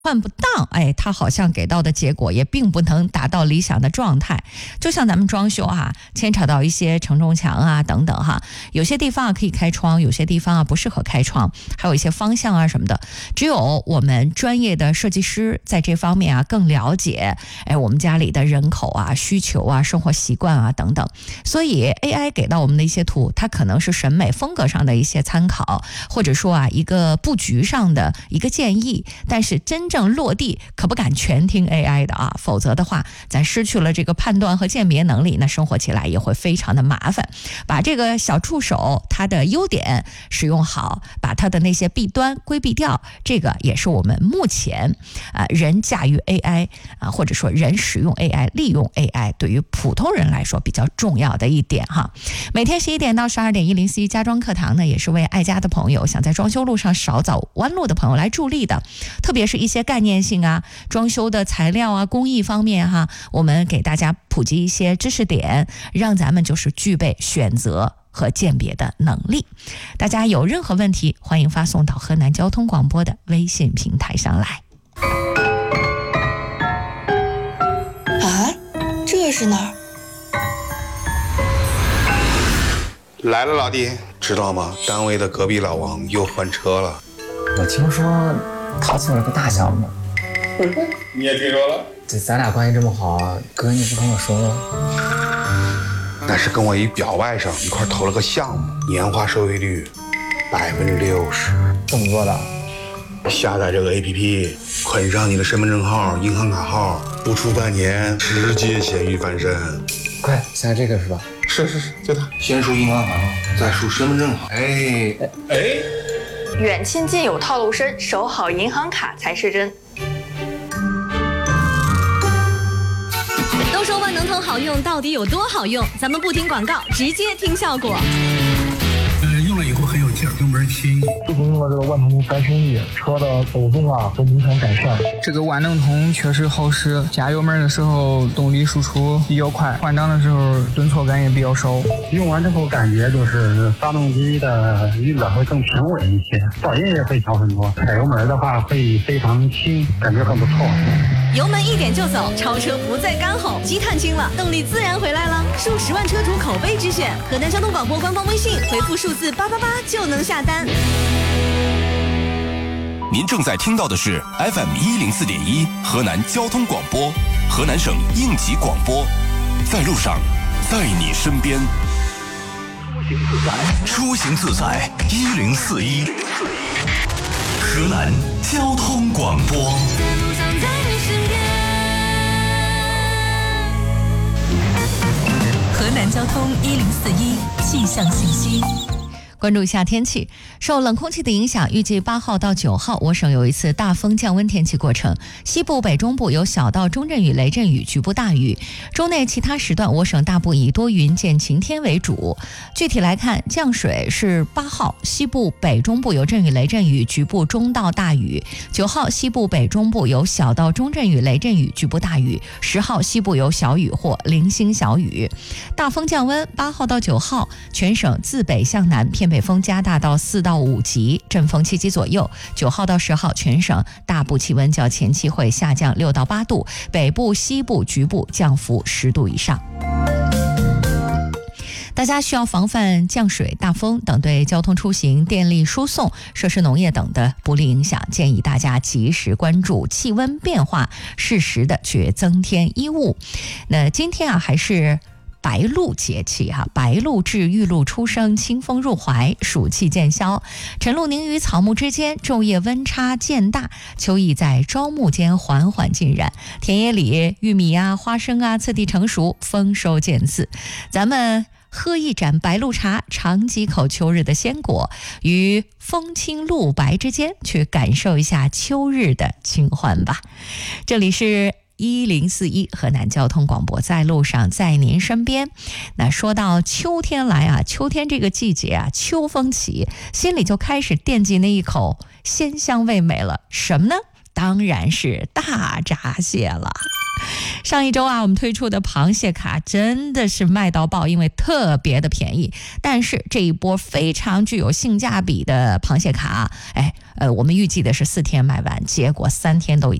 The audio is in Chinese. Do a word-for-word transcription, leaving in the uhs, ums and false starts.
换不当，哎，它好像给到的结果也并不能达到理想的状态。就像咱们装修哈，牵扯到一些承重墙啊等等哈，有些地方啊可以开窗，有些地方啊不适合开窗，还有一些方向啊什么的，只有我们专业的设计师在这方面啊更了解，哎，我们家里的人口啊、需求啊、生活习惯啊等等。所以 A I 给到我们的一些图，它可能是审美风格上的一些参考，或者说啊一个布局上的一个建议，但是真正落地可不敢全听 A I 的啊，否则的话咱失去了这个判断和鉴别能力，那生活起来也会非常的麻烦。把这个小助手它的优点使用好，把它的那些弊端规避掉，这个也是我们目前啊、呃、人驾驭 A I 啊、呃，或者说人使用 A I 利用 A I 对于普通人来说比较重要的一点哈。每天十一点到十二点，一零四一家装课堂呢，也是为爱家的朋友，想在装修路上少走弯路的朋友来助力的。特别是一些概念性啊、装修的材料啊、工艺方面哈，我们给大家普及一些知识点，让咱们就是具备选择和鉴别的能力。大家有任何问题，欢迎发送到河南交通广播的微信平台上来。 啊，这是哪儿？ 来了，老弟，知道吗？单位的隔壁老王又换车了。 我听说他做了个大项目。 你也听说了？ 这咱俩关系这么好，哥你不跟我说吗？ 那是跟我一表外甥一块投了个项目，年化收益率百分之六十。 怎么做的？ 下载这个 A P P， 捆上你的身份证号、银行卡号，不出半年直接咸鱼翻身。 快，现在这个是吧？ 是是是，就它。先输银行卡号，再输身份证号。哎哎。 远亲近友套路深，守好银行卡才是真。 都说万能通好用，到底有多好用？咱们不听广告，直接听效果。 呃，用了以后很有劲儿，油门轻易。 自从用了这个万能通三升一，车的抖动啊都明显改善。 这个万能通确实好使，加油门的时候动力输出比较快，换挡的时候顿挫感也比较少。 用完之后感觉就是发动机的运转会更平稳一些，噪音也会小很多。踩油门的话会非常轻，感觉很不错。 油门一点就走，超车不再干吼，积碳轻了，动力自然回来了。数十万车主口碑之选，河南交通广播官方微信回复数字八八八就能下单。 您正在听到的是 F M 一零四点一河南交通广播，河南省应急广播，在路上，在你身边。 出行自在一零四一，河南交通广播。 河南交通一零四一气象信息。 关注一下天气，受冷空气的影响，预计八号到九号，我省有一次大风降温天气过程。西部、北中部有小到中阵雨、雷阵雨，局部大雨。周内其他时段，我省大部以多云见晴天为主。具体来看，降水是八号，西部、北中部有阵雨、雷阵雨，局部中到大雨。九号，西部、北中部有小到中阵雨、雷阵雨，局部大雨。十号，西部有小雨或零星小雨。大风降温，八号到九号，全省自北向南偏北风加大到四到五级，阵风七级左右。九号到十号，全省大部气温较前期会下降六到八度，北部、西部局部降幅十度以上。大家需要防范降水、大风等对交通出行、电力输送、设施农业等的不利影响，建议大家及时关注气温变化，适时的去增添衣物。那今天啊，还是白露节气哈，白露至，玉露初生，清风入怀，暑气渐消，晨露凝于草木之间，昼夜温差渐大，秋意在朝暮间缓缓浸染，田野里玉米啊、花生啊次第成熟，丰收渐次。咱们喝一盏白露茶，尝几口秋日的鲜果，于风清露白之间去感受一下秋日的清欢吧。这里是一零四一河南交通广播，在路上，在您身边。那说到秋天来啊，秋天这个季节啊，秋风起，心里就开始惦记那一口鲜香味美了。什么呢？当然是大闸蟹了。 上一周啊，我们推出的螃蟹卡真的是卖到爆，因为特别的便宜。但是这一波非常具有性价比的螃蟹卡，哎，呃，我们预计的是四天卖完，结果三天都已